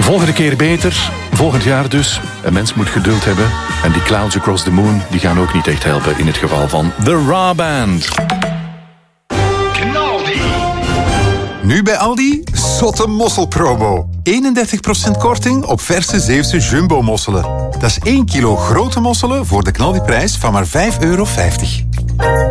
Volgende keer beter, volgend jaar dus. Een mens moet geduld hebben. En die Clouds Across the Moon die gaan ook niet echt helpen in het geval van The Ra Band. Nu bij Aldi, zotte mosselpromo. 31% korting op verse Zeeuwse jumbo-mosselen. Dat is 1 kilo grote mosselen voor de knaldiprijs van maar €5,50.